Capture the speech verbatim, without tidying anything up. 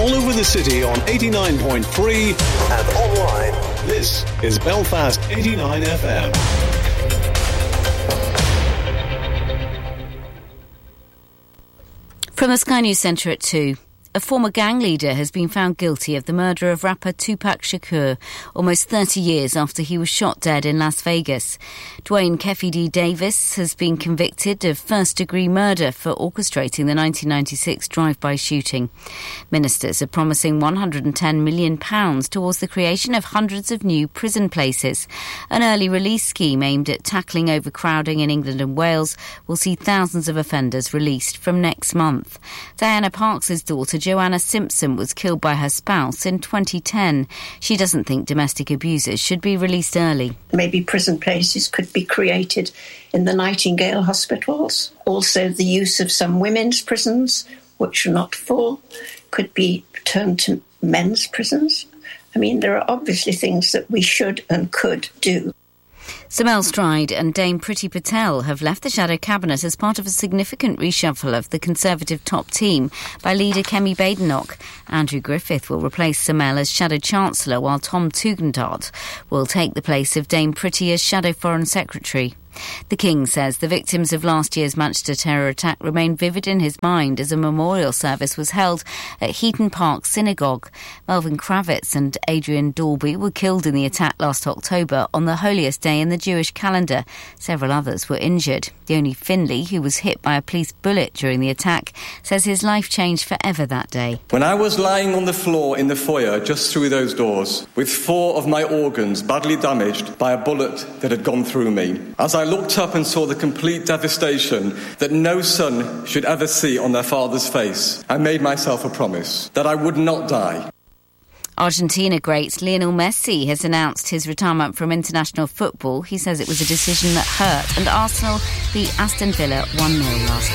all over the city on eighty-nine point three and online. This is Belfast eighty-nine F M. From the Sky News Centre at two. A former gang leader has been found guilty of the murder of rapper Tupac Shakur almost thirty years after he was shot dead in Las Vegas. Dwayne Keffe D. Davis has been convicted of first-degree murder for orchestrating the nineteen ninety-six drive-by shooting. Ministers are promising one hundred ten million pounds towards the creation of hundreds of new prison places. An early release scheme aimed at tackling overcrowding in England and Wales will see thousands of offenders released from next month. Diana Parks' daughter Joanna Simpson was killed by her spouse in twenty ten. She doesn't think domestic abusers should be released early. Maybe prison places could be created in the Nightingale hospitals. Also, the use of some women's prisons, which are not full, could be turned to men's prisons. I mean, there are obviously things that we should and could do. Sir Mel Stride and Dame Priti Patel have left the Shadow Cabinet as part of a significant reshuffle of the Conservative top team by leader Kemi Badenoch. Andrew Griffith will replace Sir Mel as Shadow Chancellor, while Tom Tugendhat will take the place of Dame Priti as Shadow Foreign Secretary. The King says the victims of last year's Manchester terror attack remain vivid in his mind as a memorial service was held at Heaton Park Synagogue. Melvin Kravitz and Adrian Dalby were killed in the attack last October on the holiest day in the Jewish calendar. Several others were injured. Yoni Finley, who was hit by a police bullet during the attack, says his life changed forever that day. When I was lying on the floor in the foyer just through those doors, with four of my organs badly damaged by a bullet that had gone through me, as I looked up and saw the complete devastation that no son should ever see on their father's face, I made myself a promise that I would not die. Argentina great Lionel Messi has announced his retirement from international football. He says it was a decision that hurt, and Arsenal beat Aston Villa one nil last night.